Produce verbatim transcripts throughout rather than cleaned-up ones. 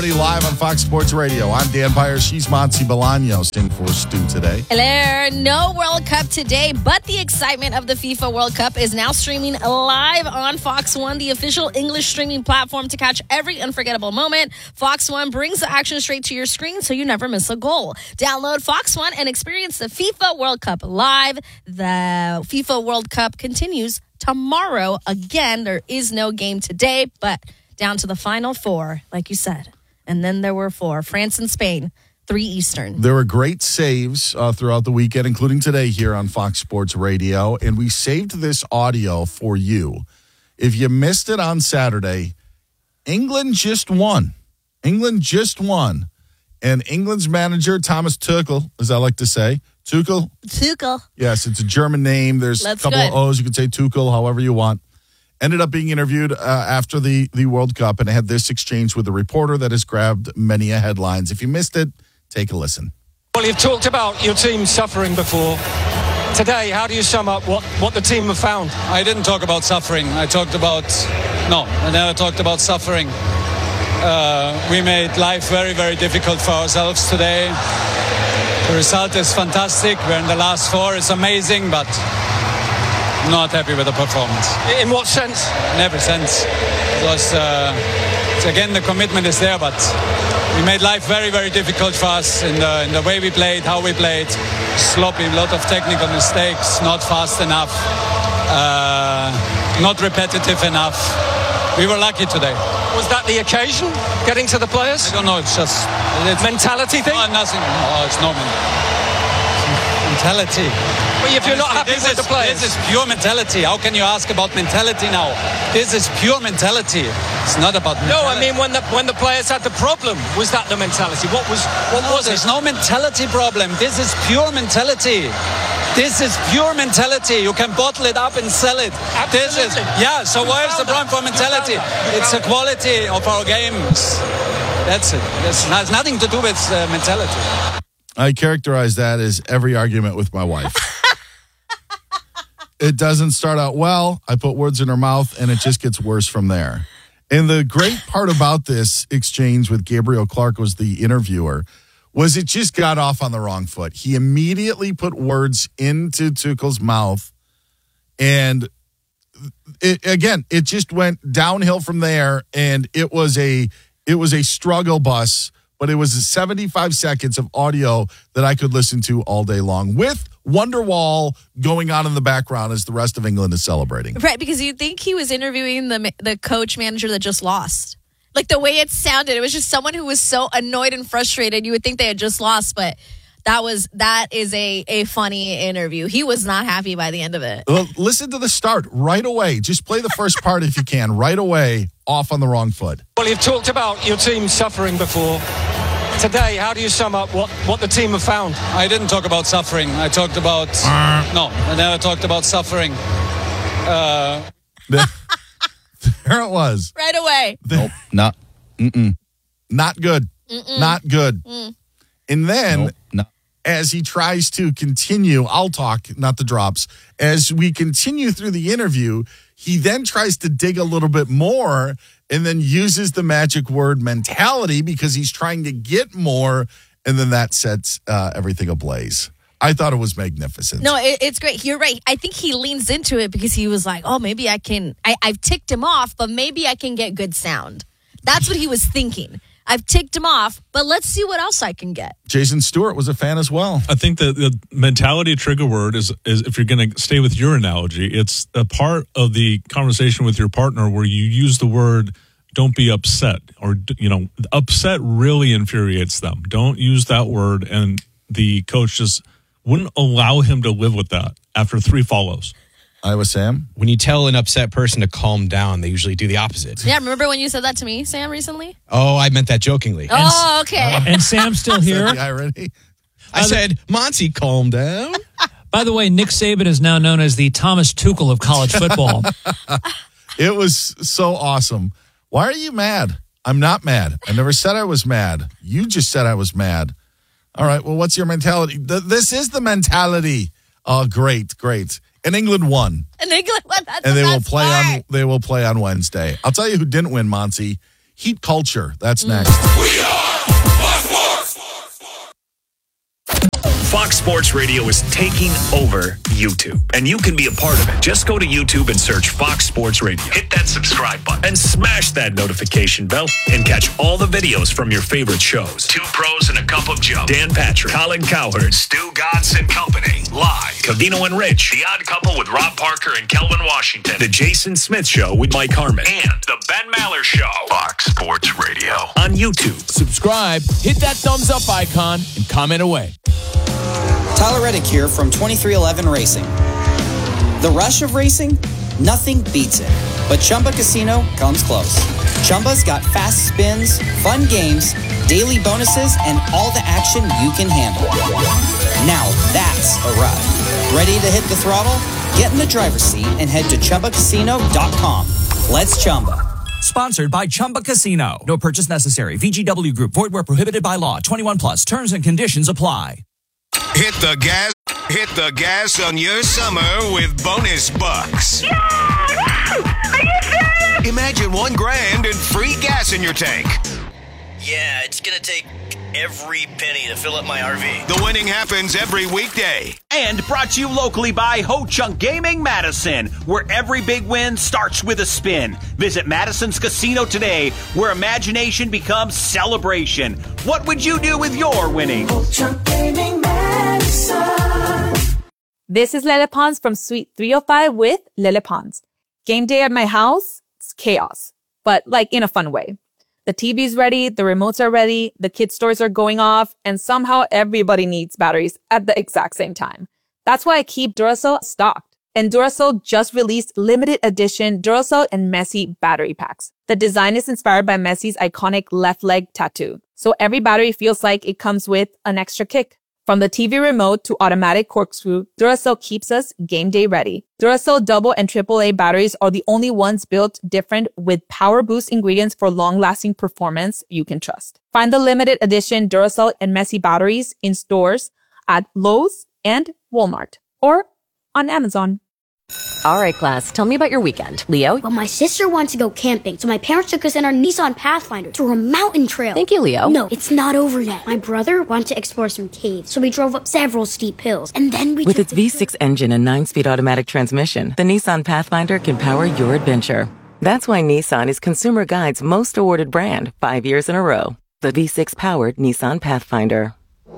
Live on Fox Sports Radio. I'm Dan Byers. She's Monty Bolaños in for Stu today. Hello. No World Cup today, but the excitement of the FIFA World Cup is now streaming live on Fox One, the official English streaming platform to catch every unforgettable moment. Fox One brings the action straight to your screen so you never miss a goal. Download Fox One and experience the FIFA World Cup live. The FIFA World Cup continues tomorrow. Again, there is no game today, but down to the final four, like you said. And then there were four, France and Spain, three Eastern. There were great saves uh, throughout the weekend, including today here on Fox Sports Radio. And we saved this audio for you. If you missed it on Saturday, England just won. England just won. And England's manager, Thomas Tuchel, as I like to say, Tuchel. Tuchel. Yes, it's a German name. There's That's a couple good. of O's. You can say Tuchel, however you want. Ended up being interviewed uh, after the, the World Cup and had this exchange with a reporter that has grabbed many a headlines. If you missed it, take a listen. Well, you've talked about your team suffering before. Today, how do you sum up what, what the team have found? I didn't talk about suffering. I talked about... No, I never talked about suffering. Uh, we made life very, very difficult for ourselves today. The result is fantastic. We're in the last four. It's amazing, but... not happy with the performance. In what sense? In every sense. Because, uh, again, the commitment is there, but we made life very, very difficult for us in the, in the way we played, how we played. Sloppy, a lot of technical mistakes, not fast enough, uh, not repetitive enough. We were lucky today. Was that the occasion? Getting to the players? I don't know, it's just... It's, mentality thing? No, nothing. Oh, it's no mentality. Well, if you're not happy this with is, the players. This is pure mentality. How can you ask about mentality now? This is pure mentality. It's not about mentality. No, I mean when the when the players had the problem, was that the mentality? What was what no, was there's it? no mentality problem. This is pure mentality. This is pure mentality. You can bottle it up and sell it. Absolutely. This is yeah. So why is the problem for mentality? It's the quality of our games. That's it. It has nothing to do with uh, mentality. I characterize that as every argument with my wife. It doesn't start out well. I put words in her mouth, and it just gets worse from there. And the great part about this exchange with Gabriel Clark was the interviewer, was it just got off on the wrong foot. He immediately put words into Tuchel's mouth, and it, again, it just went downhill from there, and it was a it was a struggle bus. But it was seventy-five seconds of audio that I could listen to all day long with Wonderwall going on in the background as the rest of England is celebrating. Right, because you think he was interviewing the the coach manager that just lost. Like the way it sounded, it was just someone who was so annoyed and frustrated. You would think they had just lost, but that was that is a, a funny interview. He was not happy by the end of it. Well, listen to the start right away. Just play the first part if you can. Right away, off on the wrong foot. Well, you've talked about your team suffering before. Today, how do you sum up what, what the team have found? I didn't talk about suffering. I talked about... no, I never talked about suffering. Uh, there it was. Right away. Nope. Not, mm-mm. Not good. Mm-mm. Not good. Mm. And then, nope. No. As he tries to continue, I'll talk, not the drops. As we continue through the interview, he then tries to dig a little bit more and then uses the magic word mentality because he's trying to get more, and then that sets uh, everything ablaze. I thought it was magnificent. No, it, it's great. You're right. I think he leans into it because he was like, oh, maybe I can, I, I've ticked him off, but maybe I can get good sound. That's what he was thinking. I've ticked him off, but let's see what else I can get. Jason Stewart was a fan as well. I think that the mentality trigger word is, is if you're going to stay with your analogy, it's a part of the conversation with your partner where you use the word don't be upset, or, you know, upset really infuriates them. Don't use that word. And the coach just wouldn't allow him to live with that after three follows. Iowa Sam? When you tell an upset person to calm down, they usually do the opposite. Yeah, remember when you said that to me, Sam, recently? Oh, I meant that jokingly. Oh, okay. Uh, and Sam's still here. Irony. I said, Monty, calm down. By the way, Nick Saban is now known as the Thomas Tuchel of college football. It was so awesome. Why are you mad? I'm not mad. I never said I was mad. You just said I was mad. All right, well, what's your mentality? Th- this is the mentality. Oh, great, great. And England won. And England won. That's and the they will best play part. on they will play on Wednesday. I'll tell you who didn't win, Monty. Heat culture. That's next. We are Fox Sports. Fox Sports Radio is taking over YouTube, and you can be a part of it. Just go to YouTube and search Fox Sports Radio. Hit that subscribe button and smash that notification bell and catch all the videos from your favorite shows. Two Pros and a Cup of Joe. Dan Patrick, Colin Cowherd, Stu Godson and Company. Live. Covino and Rich. The Odd Couple with Rob Parker and Kelvin Washington. The Jason Smith Show with Mike Harmon. And The Ben Maller Show. Fox Sports Radio. On YouTube. Subscribe, hit that thumbs up icon, and comment away. Tyler Reddick here from twenty-three eleven Racing. The rush of racing? Nothing beats it. But Chumba Casino comes close. Chumba's got fast spins, fun games, daily bonuses, and all the action you can handle. Now that's a ride. Ready to hit the throttle? Get in the driver's seat and head to Chumba Casino dot com. Let's Chumba. Sponsored by Chumba Casino. No purchase necessary. V G W Group. Void where prohibited by law. twenty-one plus. Terms and conditions apply. Hit the gas, hit the gas on your summer with bonus bucks. Yeah! Are you serious? Imagine one grand and free gas in your tank. Yeah, it's gonna take every penny to fill up my R V. The winning happens every weekday. And brought to you locally by Ho Chunk Gaming Madison, where every big win starts with a spin. Visit Madison's Casino today, where imagination becomes celebration. What would you do with your winning? Ho Chunk Gaming Madison. This is Lele Pons from Suite three oh five with Lele Pons. Game day at my house, it's chaos, but like in a fun way. The T V's ready, the remotes are ready, the kids' toys are going off, and somehow everybody needs batteries at the exact same time. That's why I keep Duracell stocked. And Duracell just released limited edition Duracell and Messi battery packs. The design is inspired by Messi's iconic left leg tattoo. So every battery feels like it comes with an extra kick. From the T V remote to automatic corkscrew, Duracell keeps us game day ready. Duracell double and triple A batteries are the only ones built different with power boost ingredients for long-lasting performance you can trust. Find the limited edition Duracell and Messi batteries in stores at Lowe's and Walmart or on Amazon. All right, class, tell me about your weekend. Leo? Well, my sister wanted to go camping, so my parents took us in our Nissan Pathfinder to a mountain trail. Thank you, Leo. No, it's not over yet. My brother wanted to explore some caves, so we drove up several steep hills, and then we With its V six engine and nine-speed automatic transmission, the Nissan Pathfinder can power your adventure. That's why Nissan is Consumer Guide's most awarded brand five years in a row. The V six-powered Nissan Pathfinder.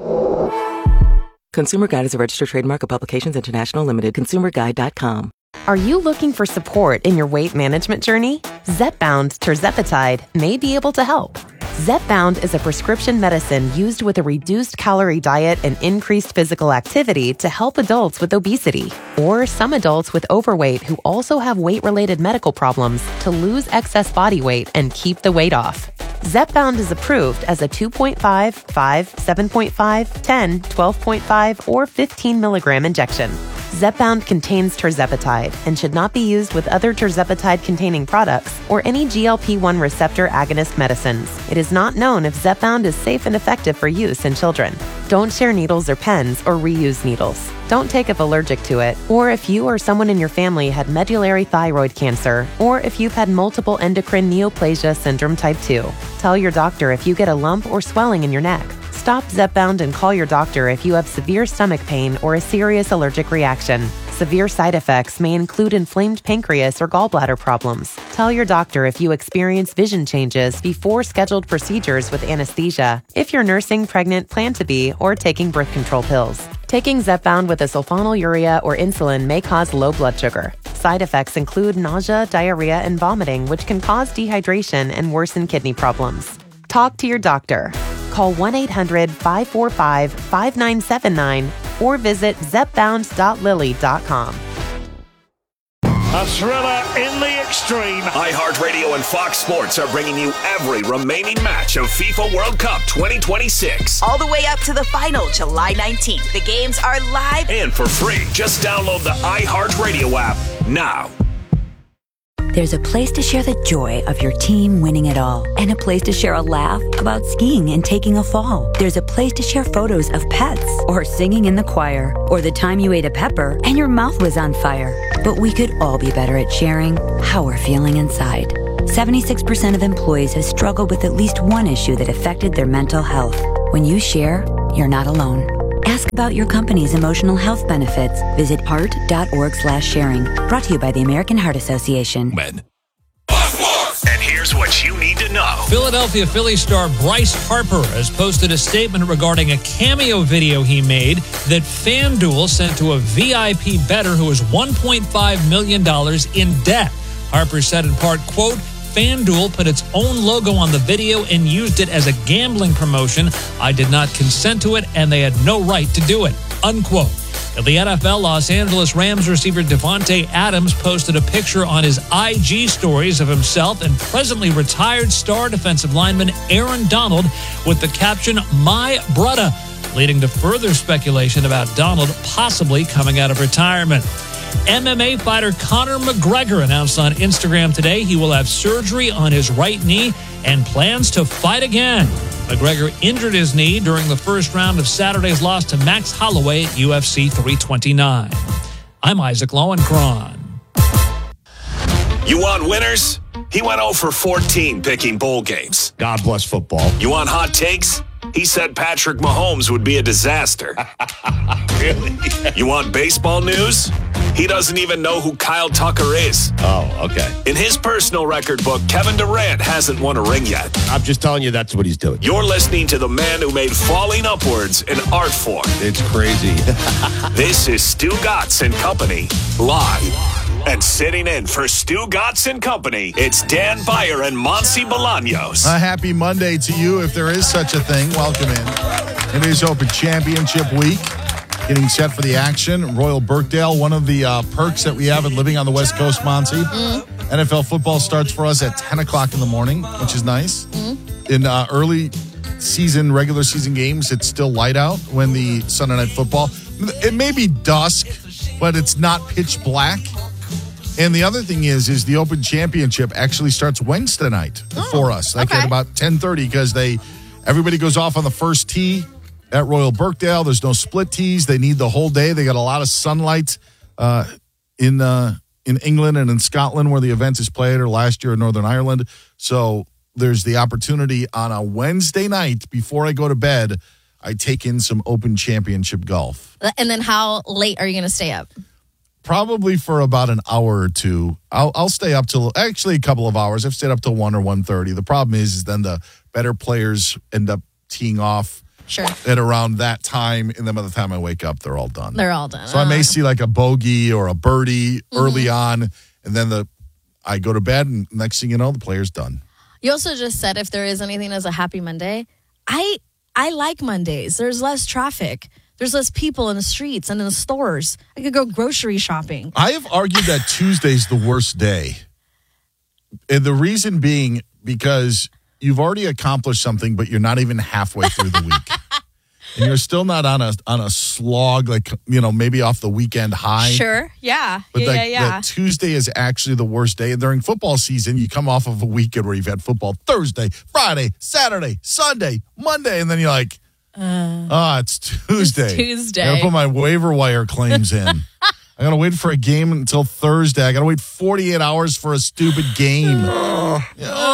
Consumer Guide is a registered trademark of Publications International Limited. consumer guide dot com. Are you looking for support in your weight management journey? Zepbound tirzepatide may be able to help. Zepbound is a prescription medicine used with a reduced calorie diet and increased physical activity to help adults with obesity or some adults with overweight who also have weight-related medical problems to lose excess body weight and keep the weight off. Zepbound is approved as a two point five, five, seven point five, ten, twelve point five, or fifteen milligram injection. Zepbound contains tirzepatide and should not be used with other tirzepatide-containing products or any G L P one receptor agonist medicines. It is not known if Zepbound is safe and effective for use in children. Don't share needles or pens or reuse needles. Don't take if allergic to it, or if you or someone in your family had medullary thyroid cancer, or if you've had multiple endocrine neoplasia syndrome type two. Tell your doctor if you get a lump or swelling in your neck. Stop Zepbound and call your doctor if you have severe stomach pain or a serious allergic reaction. Severe side effects may include inflamed pancreas or gallbladder problems. Tell your doctor if you experience vision changes before scheduled procedures with anesthesia, if you're nursing, pregnant, plan to be, or taking birth control pills. Taking Zepbound with a sulfonylurea or insulin may cause low blood sugar. Side effects include nausea, diarrhea, and vomiting, which can cause dehydration and worsen kidney problems. Talk to your doctor. Call one eight hundred, five four five, five nine seven nine or visit zepbound dot lilly dot com. A thriller in the extreme. iHeartRadio and Fox Sports are bringing you every remaining match of FIFA World Cup twenty twenty-six. All the way up to the final, July nineteenth. The games are live and for free. Just download the iHeartRadio app now. There's a place to share the joy of your team winning it all, and a place to share a laugh about skiing and taking a fall. There's a place to share photos of pets, or singing in the choir, or the time you ate a pepper and your mouth was on fire. But we could all be better at sharing how we're feeling inside. seventy-six percent of employees have struggled with at least one issue that affected their mental health. When you share, you're not alone. Ask about your company's emotional health benefits. Visit heart.org slash sharing. Brought to you by the American Heart Association. Men. And here's what you need to know. Philadelphia Phillies star Bryce Harper has posted a statement regarding a cameo video he made that FanDuel sent to a V I P bettor who is one point five million dollars in debt. Harper said in part, quote, FanDuel put its own logo on the video and used it as a gambling promotion. I did not consent to it, and they had no right to do it, unquote. At the N F L, Los Angeles Rams receiver Devontae Adams posted a picture on his I G stories of himself and presently retired star defensive lineman Aaron Donald with the caption, My Brudda, leading to further speculation about Donald possibly coming out of retirement. M M A fighter Conor McGregor announced on Instagram today he will have surgery on his right knee and plans to fight again. McGregor injured his knee during the first round of Saturday's loss to Max Holloway at U F C three twenty-nine. I'm Isaac Lowenkron. You want winners? He went oh for fourteen picking bowl games. God bless football. You want hot takes? He said Patrick Mahomes would be a disaster. Really? You want baseball news? He doesn't even know who Kyle Tucker is. Oh, okay. In his personal record book, Kevin Durant hasn't won a ring yet. I'm just telling you that's what he's doing. You're listening to the man who made falling upwards an art form. It's crazy. This is Stu Gatz and Company, live. And sitting in for Stu Gatz and Company, it's Dan Byer and Monty Bolaños. A happy Monday to you, if there is such a thing. Welcome in. It is Open Championship Week. Getting set for the action. Royal Birkdale, one of the uh, perks that we have in living on the West Coast, Monty. Mm. N F L football starts for us at ten o'clock in the morning, which is nice. Mm. In uh, early season, regular season games, it's still light out when the Sunday Night Football. It may be dusk, but it's not pitch black. And the other thing is, is the Open Championship actually starts Wednesday night oh, for us, like okay. at about ten thirty, because they everybody goes off on the first tee at Royal Birkdale. There's no split tees. They need the whole day. They got a lot of sunlight uh, in uh, in England and in Scotland where the event is played, or last year in Northern Ireland. So there's the opportunity on a Wednesday night before I go to bed, I take in some Open Championship golf. And then how late are you going to stay up? Probably for about an hour or two. I'll, I'll stay up till actually a couple of hours. I've stayed up till one or one thirty. The problem is, is then the better players end up teeing off sure. at around that time. And then by the time I wake up, they're all done. They're all done. So uh. I may see like a bogey or a birdie mm-hmm. early on. And then the I go to bed, and next thing you know, the player's done. You also just said if there is anything as a happy Monday. I I like Mondays. There's less traffic. There's less people in the streets and in the stores. I could go grocery shopping. I have argued that Tuesday's the worst day. And the reason being because you've already accomplished something, but you're not even halfway through the week. And you're still not on a on a slog, like, you know, maybe off the weekend high. Sure, yeah. But yeah, like, yeah, yeah. that Tuesday is actually the worst day. And during football season, you come off of a weekend where you've had football Thursday, Friday, Saturday, Sunday, Monday, and then you're like, Uh, oh, it's Tuesday. It's Tuesday. I gotta put my waiver wire claims in. I gotta wait for a game until Thursday. I gotta wait forty-eight hours for a stupid game. Oh,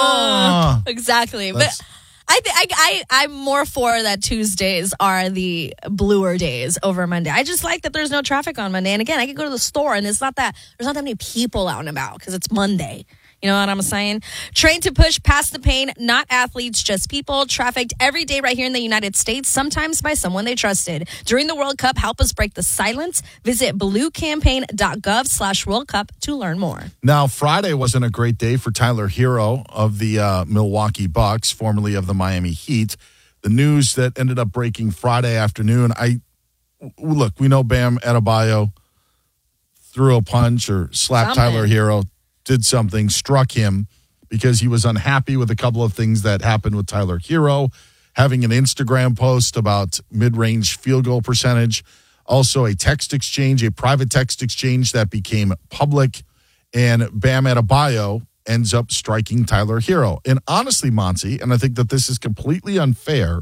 oh. Exactly. That's, but I, th- I, I, I'm more for that Tuesdays are the bluer days over Monday. I just like that there's no traffic on Monday. And again, I can go to the store and it's not that, there's not that many people out and about because it's Monday. You know what I'm saying? Trained to push past the pain, not athletes, just people. Trafficked every day right here in the United States, sometimes by someone they trusted. During the World Cup, help us break the silence. Visit bluecampaign.gov slash World Cup to learn more. Now, Friday wasn't a great day for Tyler Hero of the uh, Milwaukee Bucks, formerly of the Miami Heat. The news that ended up breaking Friday afternoon, I look, we know Bam Adebayo threw a punch or slapped Something. Tyler Hero. Did something, struck him because he was unhappy with a couple of things that happened with Tyler Hero, having an Instagram post about mid-range field goal percentage, also a text exchange, a private text exchange that became public, and Bam Adebayo ends up striking Tyler Hero. And honestly, Monty, and I think that this is completely unfair,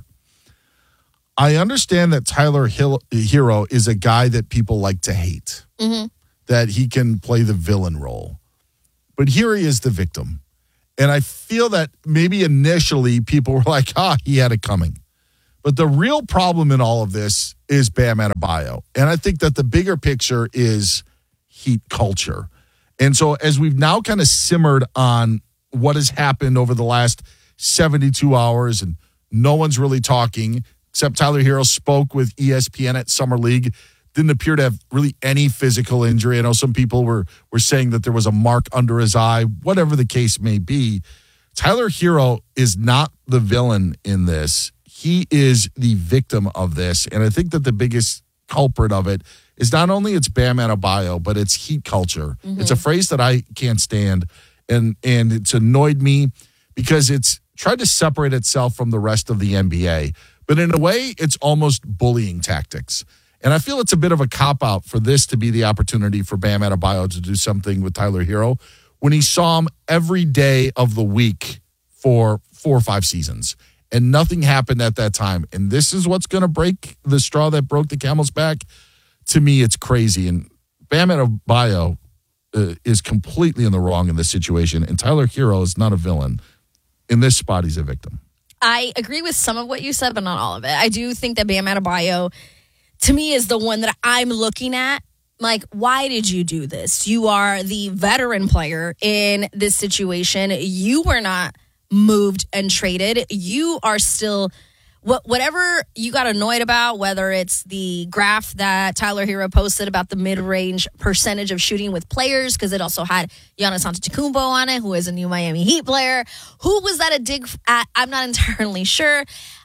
I understand that Tyler Hill, Hero is a guy that people like to hate, mm-hmm. that he can play the villain role. But here he is the victim. And I feel that maybe initially people were like, ah, he had it coming. But the real problem in all of this is Bam Adebayo. And I think that the bigger picture is Heat culture. And so as we've now kind of simmered on what has happened over the last seventy-two hours, and no one's really talking, except Tyler Hero spoke with E S P N at Summer League, didn't appear to have really any physical injury. I know some people were were saying that there was a mark under his eye, whatever the case may be. Tyler Hero is not the villain in this. He is the victim of this. And I think that the biggest culprit of it is not only it's Bam Adebayo, but it's Heat culture. Mm-hmm. It's a phrase that I can't stand. And, and it's annoyed me because it's tried to separate itself from the rest of the N B A. But in a way, it's almost bullying tactics. And I feel it's a bit of a cop-out for this to be the opportunity for Bam Adebayo to do something with Tyler Hero when he saw him every day of the week for four or five seasons. And nothing happened at that time. And this is what's going to break the straw that broke the camel's back. To me, it's crazy. And Bam Adebayo uh, is completely in the wrong in this situation. And Tyler Hero is not a villain. In this spot, he's a victim. I agree with some of what you said, but not all of it. I do think that Bam Adebayo, to me, is the one that I'm looking at. Like, why did you do this? You are the veteran player in this situation. You were not moved and traded. You are still, what whatever you got annoyed about, whether it's the graph that Tyler Hero posted about the mid-range percentage of shooting with players, because it also had Giannis Antetokounmpo on it, who is a new Miami Heat player. Who was that a dig at? I'm not entirely sure.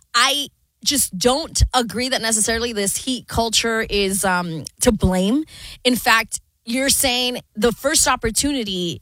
I just don't agree that necessarily this Heat culture is um, to blame. In fact, you're saying the first opportunity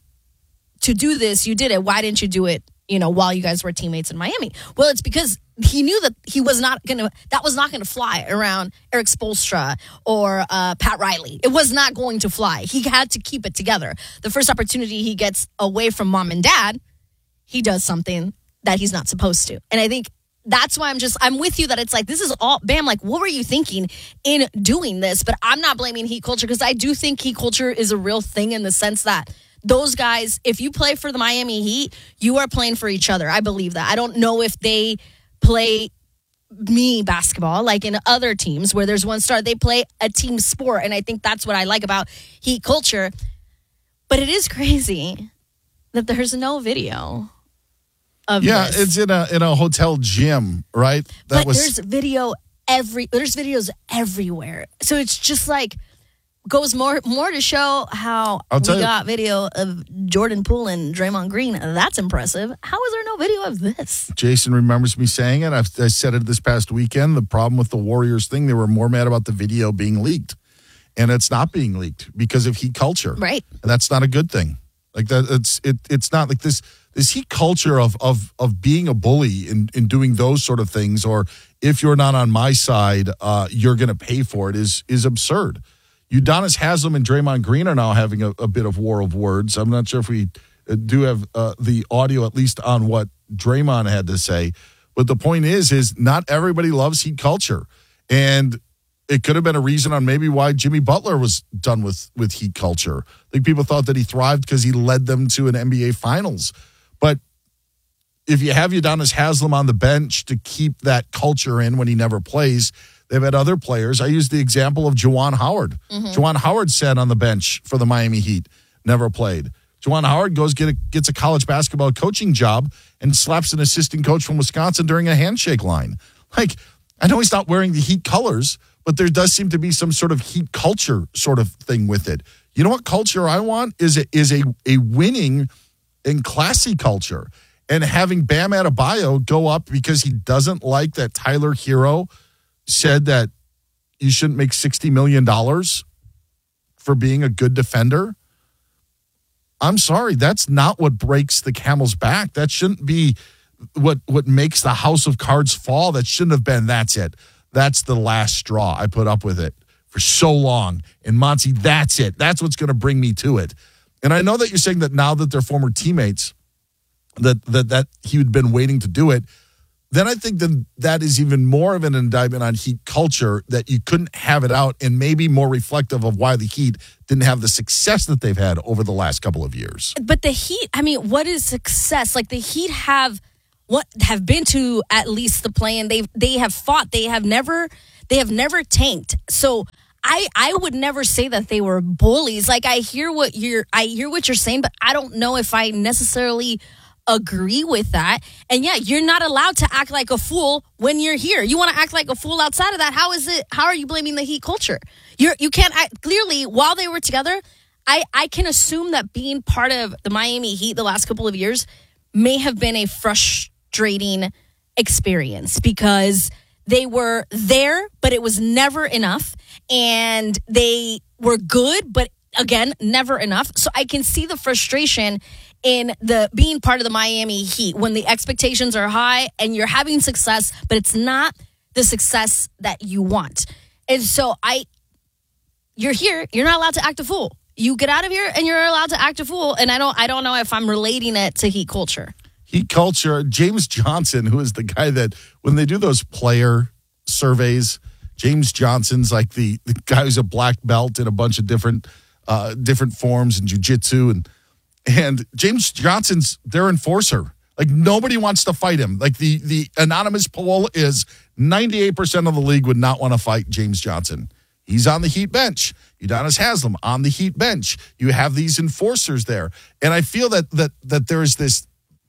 to do this, you did it. Why didn't you do it, you know, while you guys were teammates in Miami? Well, it's because he knew that he was not going to, that was not going to fly around Eric Spoelstra or uh, Pat Riley. It was not going to fly. He had to keep it together. The first opportunity he gets away from mom and dad, he does something that he's not supposed to. And I think that's why I'm just, I'm with you that it's like, this is all, Bam, like, what were you thinking in doing this? But I'm not blaming Heat culture, because I do think Heat culture is a real thing in the sense that those guys, if you play for the Miami Heat, you are playing for each other. I believe that. I don't know if they play me basketball like in other teams where there's one star. They play a team sport, and I think that's what I like about Heat culture. But it is crazy that there's no video of yeah, this. it's in a in a hotel gym, right? That but was there's video every there's videos everywhere. So it's just like goes more more to show how I'll we tell you. got video of Jordan Poole and Draymond Green. That's impressive. How is there no video of this? Jason remembers me saying it. I've, I said it this past weekend. The problem with the Warriors thing, they were more mad about the video being leaked. And it's not being leaked because of Heat culture. Right. And that's not a good thing. Like that, it's it it's not like this this Heat culture of of of being a bully and in, in doing those sort of things, or if you're not on my side, uh, you're gonna pay for it, is is absurd. Udonis Haslem and Draymond Green are now having a, a bit of war of words. I'm not sure if we do have uh, the audio, at least on what Draymond had to say. But the point is, is not everybody loves Heat culture. And it could have been a reason on maybe why Jimmy Butler was done with, with Heat culture. I think people thought that he thrived because he led them to an N B A Finals. But if you have Udonis Haslem on the bench to keep that culture in when he never plays, they've had other players. I used the example of Juwan Howard. Mm-hmm. Juwan Howard sat on the bench for the Miami Heat, never played. Juwan Howard goes get a, gets a college basketball coaching job and slaps an assistant coach from Wisconsin during a handshake line. Like, I know he's not wearing the Heat colors, but there does seem to be some sort of Heat culture sort of thing with it. You know what culture I want is a, is a, a winning and classy culture. And having Bam Adebayo go up because he doesn't like that Tyler Hero said that you shouldn't make sixty million dollars for being a good defender. I'm sorry, that's not what breaks the camel's back. That shouldn't be what, what makes the house of cards fall. That shouldn't have been, that's it. That's the last straw. I put up with it for so long. And Monty, that's it. That's what's going to bring me to it. And I know that you're saying that now that they're former teammates, that that that he had been waiting to do it. then I think that that is even more of an indictment on Heat culture, that you couldn't have it out, and maybe more reflective of why the Heat didn't have the success that they've had over the last couple of years. But the Heat, I mean, what is success? Like the Heat have what have been to at least the play, and they they have fought. They have never they have never tanked. So I I would never say that they were bullies. Like I hear what you're I hear what you're saying, but I don't know if I necessarily agree with that. And yeah, you're not allowed to act like a fool when you're here. You want to act like a fool outside of that. How is it? How are you blaming the Heat culture? You're you can't act clearly while they were together. I, I can assume that being part of the Miami Heat the last couple of years may have been a frustrating experience because they were there, but it was never enough. And they were good, but again, never enough. So I can see the frustration in the being part of the Miami Heat when the expectations are high and you're having success, but it's not the success that you want. And so I, you're here, you're not allowed to act a fool. You get out of here and you're allowed to act a fool. And I don't, I don't know if I'm relating it to Heat culture. Heat culture, James Johnson, who is the guy that when they do those player surveys, James Johnson's like the, the guy who's a black belt in a bunch of different uh, different forms in jiu-jitsu. And, and James Johnson's their enforcer. Like nobody wants to fight him. Like the, the anonymous poll is ninety-eight percent of the league would not want to fight James Johnson. He's on the Heat bench. Udonis Haslem on the Heat bench. You have these enforcers there. And I feel that that that there is this,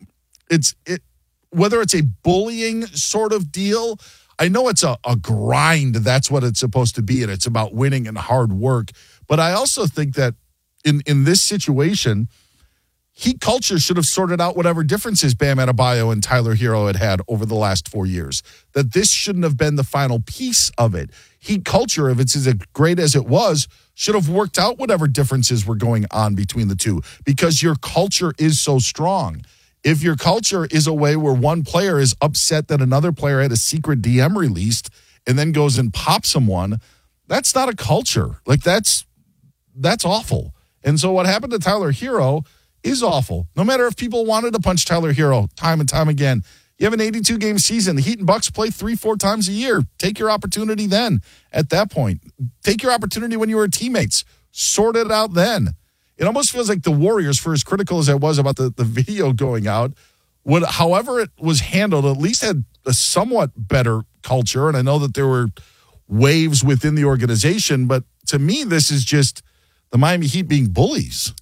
it's it whether it's a bullying sort of deal, I know it's a, a grind. That's what it's supposed to be, and it's about winning and hard work. But I also think that in, in this situation, Heat culture should have sorted out whatever differences Bam Adebayo and Tyler Hero had had over the last four years. That this shouldn't have been the final piece of it. Heat culture, if it's as great as it was, should have worked out whatever differences were going on between the two because your culture is so strong. If your culture is a way where one player is upset that another player had a secret D M released and then goes and pops someone, that's not a culture. Like that's that's awful. And so what happened to Tyler Hero is awful. No matter if people wanted to punch Tyler Hero time and time again. You have an eighty-two game season. The Heat and Bucks play three, four times a year. Take your opportunity then at that point. Take your opportunity when you were teammates. Sort it out then. It almost feels like the Warriors, for as critical as I was about the, the video going out, would, however it was handled, at least had a somewhat better culture. And I know that there were waves within the organization, but to me, this is just the Miami Heat being bullies.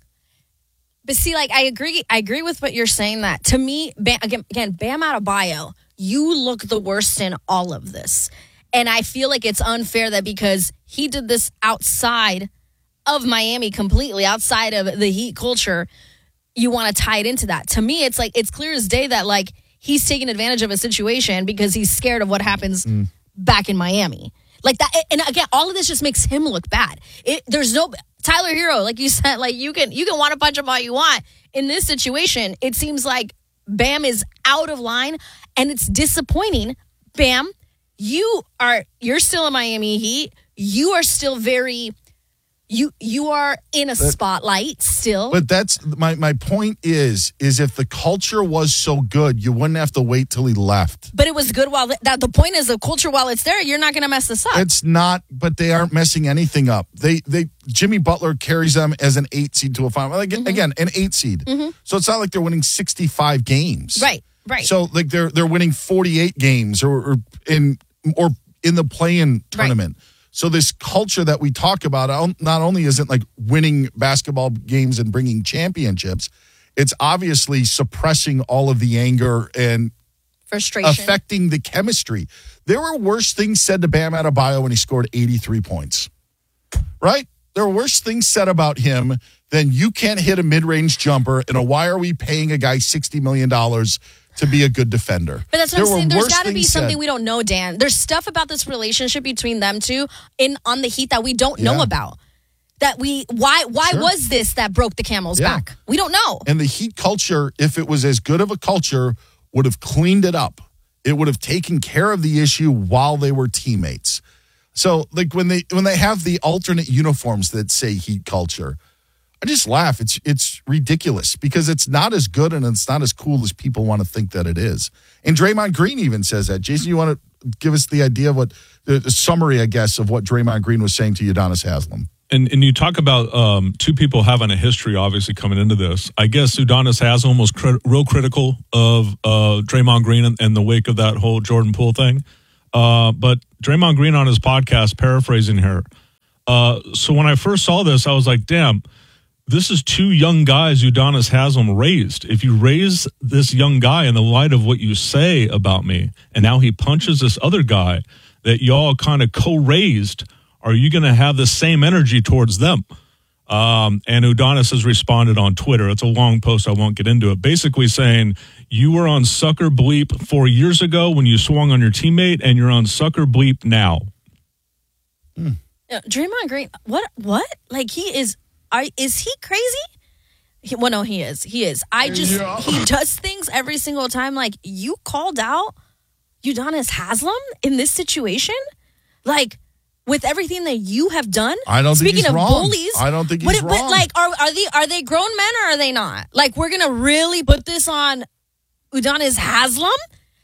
But see, like, I agree. I agree with what you're saying. That to me, Bam, again, again, Bam Adebayo, you look the worst in all of this, and I feel like it's unfair that because he did this outside of Miami, completely outside of the Heat culture, you want to tie it into that. To me, it's like it's clear as day that like he's taking advantage of a situation because he's scared of what happens mm. back in Miami. Like that, and again, all of this just makes him look bad. It, there's no. Tyler Hero, like you said, like you can you can want to punch him all you want. In this situation, it seems like Bam is out of line, and it's disappointing. Bam, you are you're still in Miami Heat. You are still very you you are in a spotlight still. But that's my my point is is if the culture was so good, you wouldn't have to wait till he left. But it was good while that the point is the culture while it's there, you're not going to mess this up. It's not, but they aren't messing anything up. They they Jimmy Butler carries them as an eight seed to a final. Like, mm-hmm. Again, an eight seed. Mm-hmm. So it's not like they're winning sixty-five games. Right, right. So like they're they're winning forty-eight games or, or in or in the play-in tournament. Right. So this culture that we talk about not only isn't like winning basketball games and bringing championships, it's obviously suppressing all of the anger and frustration, affecting the chemistry. There were worse things said to Bam Adebayo when he scored eighty-three points, right? There were worse things said about him than you can't hit a mid-range jumper and a, why are we paying a guy sixty million dollars to be a good defender? But that's what there I'm saying. There's got to be something said. we don't know, Dan. There's stuff about this relationship between them two in on the Heat that we don't yeah. know about. That we why why sure. was this that broke the camel's yeah. back? We don't know. And the Heat culture, if it was as good of a culture, would have cleaned it up. It would have taken care of the issue while they were teammates. So, like when they when they have the alternate uniforms that say Heat culture, I just laugh. It's it's ridiculous because it's not as good and it's not as cool as people want to think that it is. And Draymond Green even says that. Jason, you want to give us the idea of what the, the summary, I guess, of what Draymond Green was saying to Udonis Haslem? And and you talk about um, two people having a history, obviously, coming into this. I guess Udonis Haslem was crit- real critical of uh, Draymond Green in, in the wake of that whole Jordan Poole thing. Uh, but Draymond Green on his podcast, paraphrasing here. Uh, so when I first saw this, I was like, damn, this is two young guys Udonis Haslem raised. If you raise this young guy in the light of what you say about me, and now he punches this other guy that y'all kind of co-raised, are you going to have the same energy towards them? Um, and Udonis has responded on Twitter. It's a long post. I won't get into it. Basically saying, you were on sucker bleep four years ago when you swung on your teammate, and you're on sucker bleep now. Hmm. Uh, Draymond Green, what? What? Like, he is, are, is he crazy? He, well, no, he is. He is. I just, yeah. He does things every single time. Like, you called out Udonis Haslem in this situation? Like, with everything that you have done? I don't Speaking think he's of wrong. bullies, I don't think he's but, wrong. But, like, are, are, they, are they grown men or are they not? Like, we're going to really put this on Udonis Haslem?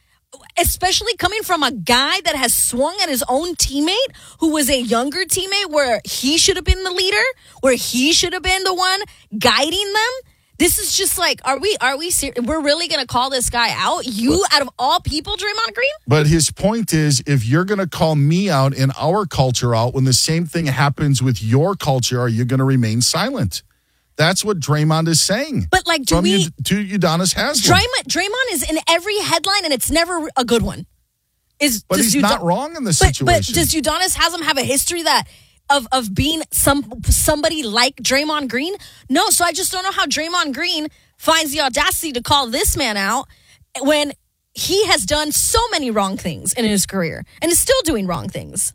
Especially coming from a guy that has swung at his own teammate, who was a younger teammate where he should have been the leader, where he should have been the one guiding them. This is just like, are we, are we serious? We're really going to call this guy out? You, out of all people, Draymond Green? But his point is, if you're going to call me out and our culture out when the same thing happens with your culture, are you going to remain silent? That's what Draymond is saying. But like, do from we you, to Udonis Haslem? Draymond, Draymond is in every headline, and it's never a good one. Is but he's Udon- not wrong in this but, situation. But does Udonis Haslem have a history that of of being some somebody like Draymond Green? No. So I just don't know how Draymond Green finds the audacity to call this man out when he has done so many wrong things in his career and is still doing wrong things.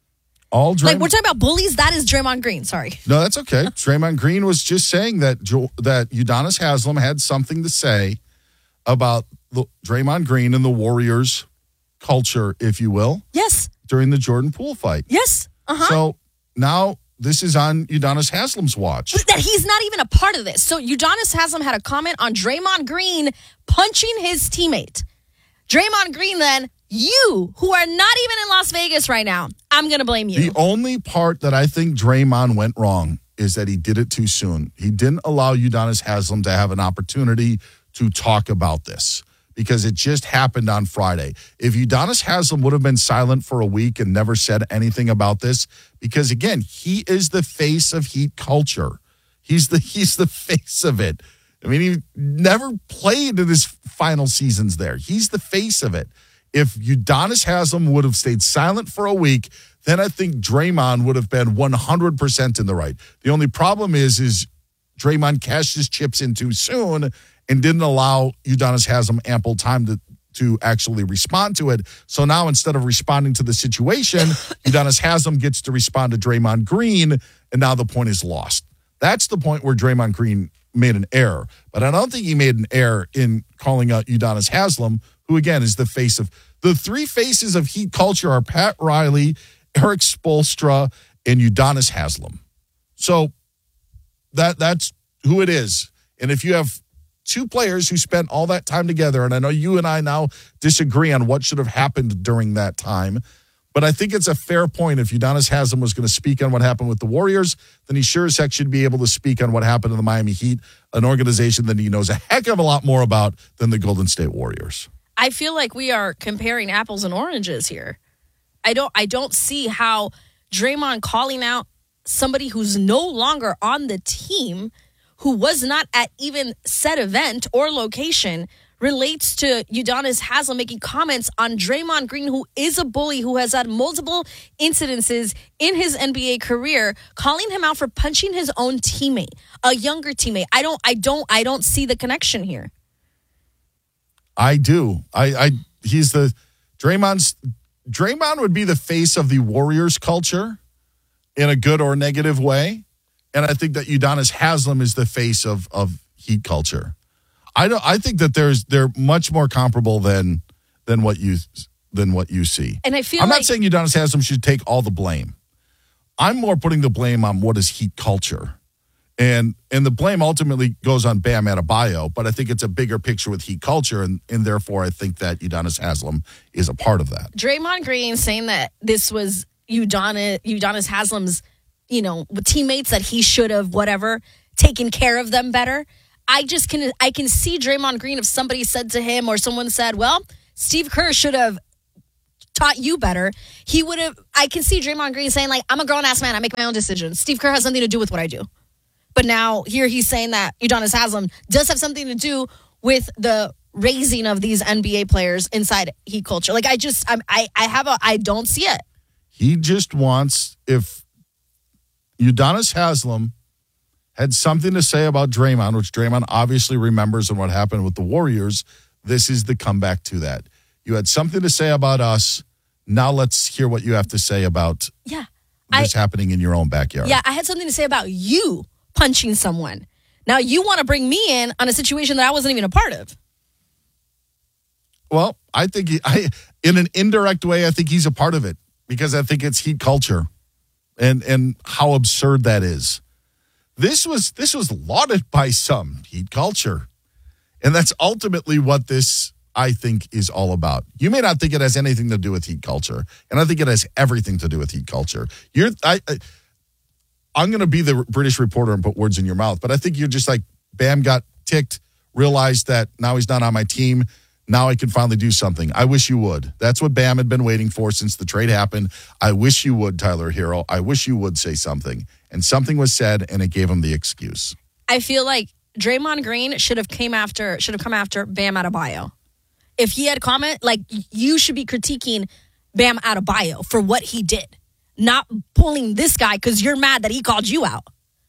All Draymond- like we're talking about bullies. That is Draymond Green. Sorry. No, that's okay. Draymond Green was just saying that jo- that Udonis Haslem had something to say about the Draymond Green and the Warriors culture, if you will. Yes. During the Jordan Poole fight. Yes. Uh-huh. So now this is on Udonis Haslem's watch. But that he's not even a part of this. So Udonis Haslem had a comment on Draymond Green punching his teammate. Draymond Green then, you, who are not even in Las Vegas right now, I'm going to blame you. The only part that I think Draymond went wrong is that he did it too soon. He didn't allow Udonis Haslem to have an opportunity to talk about this because it just happened on Friday. If Udonis Haslem would have been silent for a week and never said anything about this, because again, he is the face of Heat culture. He's the he's the face of it. I mean, he never played in his final seasons there. He's the face of it. If Udonis Haslem would have stayed silent for a week, then I think Draymond would have been one hundred percent in the right. The only problem is, is Draymond cashed his chips in too soon and didn't allow Udonis Haslem ample time to, to actually respond to it. So now instead of responding to the situation, Udonis Haslem gets to respond to Draymond Green, and now the point is lost. That's the point where Draymond Green made an error. But I don't think he made an error in calling out Udonis Haslem, who, again, is the face of – the three faces of Heat culture are Pat Riley, Eric Spoelstra, and Udonis Haslem. So that that's who it is. And if you have two players who spent all that time together, and I know you and I now disagree on what should have happened during that time, but I think it's a fair point. If Udonis Haslem was going to speak on what happened with the Warriors, then he sure as heck should be able to speak on what happened in the Miami Heat, an organization that he knows a heck of a lot more about than the Golden State Warriors. I feel like we are comparing apples and oranges here. I don't I don't see how Draymond calling out somebody who's no longer on the team, who was not at even said event or location, relates to Udonis Haslem making comments on Draymond Green, who is a bully, who has had multiple incidences in his N B A career, calling him out for punching his own teammate, a younger teammate. I don't I don't I don't see the connection here. I do. I, I he's the Draymond's Draymond would be the face of the Warriors culture in a good or negative way. And I think that Udonis Haslem is the face of, of Heat culture. I don't I think that there's they're much more comparable than than what you than what you see. And I feel I'm like, not saying Udonis Haslem should take all the blame. I'm more putting the blame on what is Heat culture. And and the blame ultimately goes on Bam Adebayo, but I think it's a bigger picture with Heat culture, and, and therefore I think that Udonis Haslem is a part of that. Draymond Green saying that this was Udonis, Udonis Haslem's, you know, teammates that he should have, whatever, taken care of them better. I just can I can see Draymond Green if somebody said to him or someone said, well, Steve Kerr should have taught you better. He would have, I can see Draymond Green saying, like, I'm a grown-ass man. I make my own decisions. Steve Kerr has nothing to do with what I do. But now here he's saying that Udonis Haslem does have something to do with the raising of these N B A players inside Heat culture. Like I just, I'm, I, I have a, I don't see it. He just wants, if Udonis Haslem had something to say about Draymond, which Draymond obviously remembers and what happened with the Warriors, this is the comeback to that. You had something to say about us. Now let's hear what you have to say about yeah, this I, happening in your own backyard. Yeah, I had something to say about you punching someone. Now you want to bring me in on a situation that I wasn't even a part of. Well, I think he, I, in an indirect way, I think he's a part of it because I think it's Heat culture and and how absurd that is. This was this was lauded by some, Heat culture. And that's ultimately what this, I think, is all about. You may not think it has anything to do with Heat culture, and I think it has everything to do with Heat culture. You're I, I I'm going to be the British reporter and put words in your mouth, but I think you're just like, Bam got ticked, realized that now he's not on my team. Now I can finally do something. I wish you would. That's what Bam had been waiting for since the trade happened. I wish you would, Tyler Hero. I wish you would say something. And something was said, and it gave him the excuse. I feel like Draymond Green should have came after, should have come after Bam Adebayo. If he had comment, like, you should be critiquing Bam Adebayo for what he did. Not pulling this guy because you're mad that he called you out.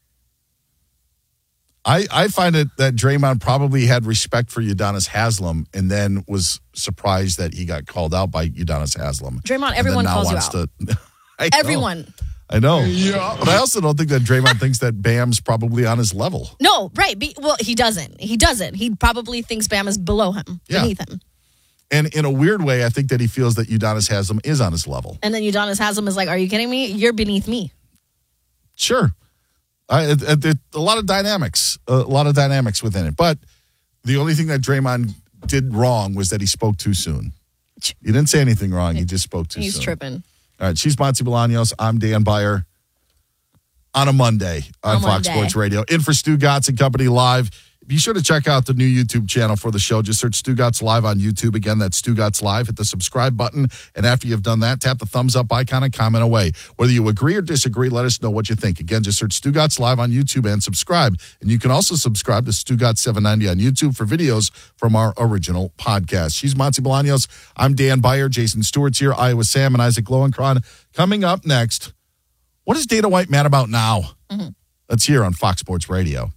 I, I find it that Draymond probably had respect for Udonis Haslem and then was surprised that he got called out by Udonis Haslem. Draymond, everyone calls you out. To, I everyone. Know, I know. Yeah. But I also don't think that Draymond thinks that Bam's probably on his level. No, right. Be, well, he doesn't. He doesn't. He probably thinks Bam is below him, yeah. beneath him. And in a weird way, I think that he feels that Udonis Haslem is on his level. And then Udonis Haslem is like, are you kidding me? You're beneath me. Sure. I, it, it, it, a lot of dynamics, a lot of dynamics within it. But the only thing that Draymond did wrong was that he spoke too soon. He didn't say anything wrong. He just spoke too He's soon. He's tripping. All right. She's Monty Bolaños. I'm Dan Beyer on a Monday on, on Fox Monday. Sports Radio. In for Stu Gatz and Company Live. Be sure to check out the new YouTube channel for the show. Just search Stugotz Live on YouTube. Again, that's Stugotz Live. Hit the subscribe button. And after you've done that, tap the thumbs up icon and comment away. Whether you agree or disagree, let us know what you think. Again, just search Stugotz Live on YouTube and subscribe. And you can also subscribe to Stugotz seven ninety on YouTube for videos from our original podcast. She's Monty Bolaños. I'm Dan Beyer. Jason Stewart's here. Iowa Sam and Isaac Lowenkron. Coming up next, what is Dana White mad about now? Mm-hmm. Let's hear on Fox Sports Radio.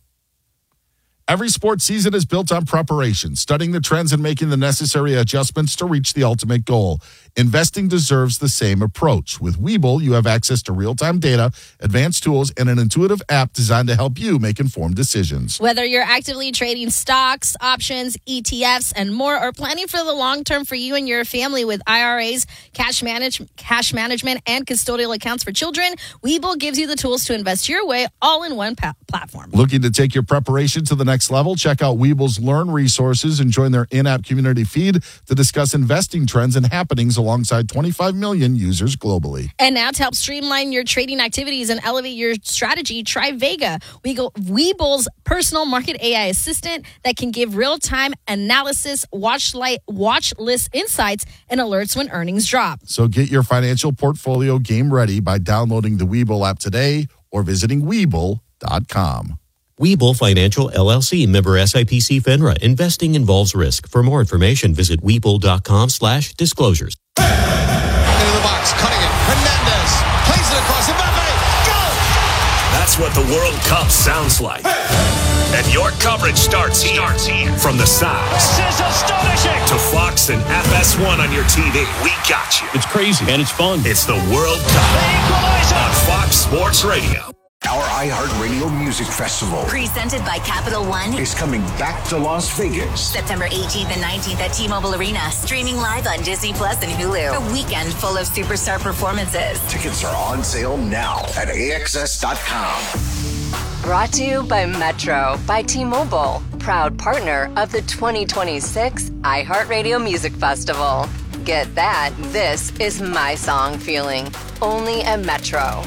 Every sports season is built on preparation, studying the trends and making the necessary adjustments to reach the ultimate goal. Investing deserves the same approach. With Webull, you have access to real-time data, advanced tools, and an intuitive app designed to help you make informed decisions. Whether you're actively trading stocks, options, E T Fs, and more, or planning for the long term for you and your family with I R As, cash, manage, cash management, and custodial accounts for children, Webull gives you the tools to invest your way all in one pa- platform. Looking to take your preparation to the next level? Check out Webull's Learn resources and join their in-app community feed to discuss investing trends and happenings alongside twenty-five million users globally. And now to help streamline your trading activities and elevate your strategy, try Vega, Webull's personal market A I assistant that can give real-time analysis, watch, light, watch list insights, and alerts when earnings drop. So get your financial portfolio game ready by downloading the Webull app today or visiting Webull dot com. Webull Financial, L L C, member S I P C FINRA. Investing involves risk. For more information, visit Webull.com slash disclosures. Into the box, cutting it. Hernandez plays it across the Mbappe. Go! That's what the World Cup sounds like. And your coverage starts here. Starts here. From the sounds. This is astonishing. To Fox and F S one on your T V. We got you. It's crazy and it's fun. It's the World Cup on Fox Sports Radio. Our iHeartRadio Music Festival, presented by Capital One, is coming back to Las Vegas. September eighteenth and nineteenth at T-Mobile Arena. Streaming live on Disney Plus and Hulu. A weekend full of superstar performances. Tickets are on sale now at A X S dot com. Brought to you by Metro by T-Mobile, proud partner of the twenty twenty-six iHeartRadio Music Festival. Get that, this is my song feeling, only at Metro.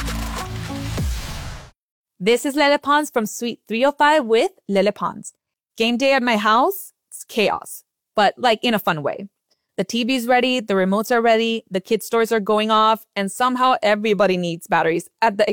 This is Lele Pons from Suite three oh five with Lele Pons. Game day at my house, it's chaos, but like in a fun way. The T V's ready, the remotes are ready, the kids' toys are going off, and somehow everybody needs batteries at the